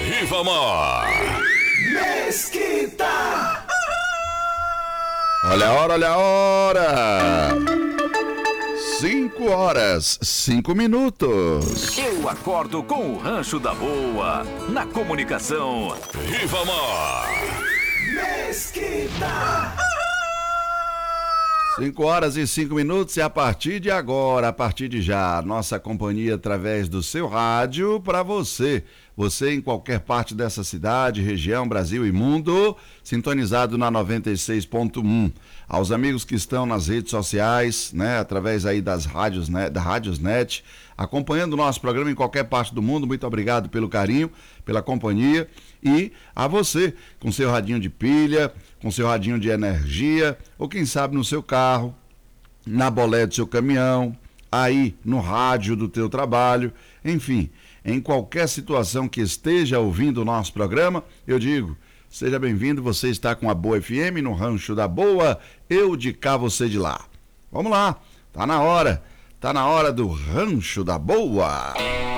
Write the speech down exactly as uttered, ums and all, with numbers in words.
Rivamar. Mesquita. Olha a hora, olha a hora. Cinco horas, cinco minutos. Eu acordo com o Rancho da Boa, na comunicação. Rivamar. Mesquita. Cinco horas e cinco minutos e a partir de agora, a partir de já, nossa companhia através do seu rádio para você. Você em qualquer parte dessa cidade, região, Brasil e mundo, sintonizado na noventa e seis ponto um. Aos amigos que estão nas redes sociais, né, através aí das rádios, né, da Rádios Net, acompanhando o nosso programa em qualquer parte do mundo, muito obrigado pelo carinho, pela companhia, e a você, com seu radinho de pilha, com seu radinho de energia, ou quem sabe no seu carro, na bolé do seu caminhão, aí no rádio do teu trabalho, enfim, em qualquer situação que esteja ouvindo o nosso programa, eu digo, seja bem-vindo, você está com a Boa F M no Rancho da Boa, eu de cá, você de lá. Vamos lá, tá na hora, tá na hora do Rancho da Boa.